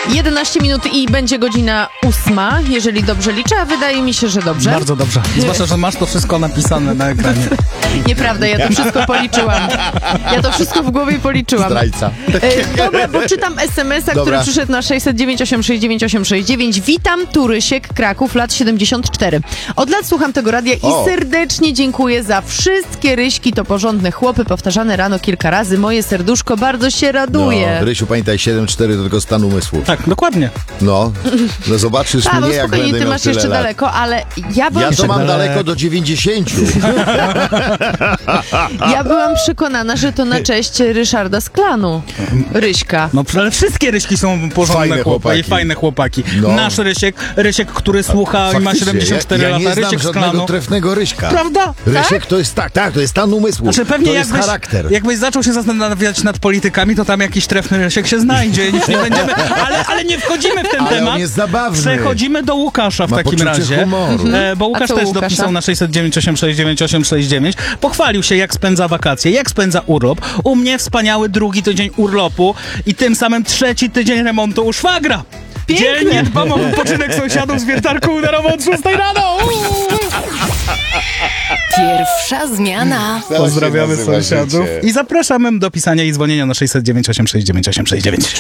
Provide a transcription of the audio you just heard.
11 minut i będzie godzina 8, jeżeli dobrze liczę, a wydaje mi się, że dobrze. Bardzo dobrze. Zwłaszcza, że masz to wszystko napisane na ekranie. Nieprawda, ja to wszystko policzyłam. Ja to wszystko w głowie policzyłam. Zdrajca. Dobra, bo czytam SMS-a, który przyszedł na 609 869 869. Witam, Turysiek, Kraków, lat 74. Od lat słucham tego radia i serdecznie dziękuję za wszystkie ryśki, to porządne chłopy, powtarzane rano kilka razy. Moje serduszko bardzo się raduje. No, Rysiu, pamiętaj, 7-4 to tylko stan umysłu. Tak, dokładnie. No zobaczysz Paweł, mnie, jak spokojnie, będę ty miał masz tyle jeszcze lat. daleko, ale ja byłam, Ja to mam daleko. daleko do 90. ja byłam przekonana, że to na cześć Ryszarda Sklanu. Ryśka. No, ale wszystkie Ryśki są porządne Fajne chłopaki. chłopaki. I fajne chłopaki. No. Nasz Rysiek, który słucha i ma Faktycznie, 74 ja lata, nie znam Rysiek żadnego Sklanu. trefnego Ryśka. Prawda? Rysiek to jest tak, to jest stan umysłu. Znaczy pewnie to jest charakter. jakbyś zaczął się zastanawiać nad politykami, to tam jakiś trefny Rysiek się znajdzie. Już nie będziemy, ale nie wchodzimy w ten Ale temat. on jest zabawny. Przechodzimy do Łukasza w Ma takim poczucie razie. humoru. Bo A Łukasz co też Łukasza? dopisał na 609 869 869. Pochwalił się, jak spędza wakacje, jak spędza urlop. U mnie wspaniały drugi tydzień urlopu i tym samym trzeci tydzień remontu u szwagra. Pięknie. Dzielnie dbam o wypoczynek sąsiadów z wiertarką na od 6 rano. Pierwsza zmiana. Pozdrawiamy sąsiadów i zapraszamy do pisania i dzwonienia na 609 869 869.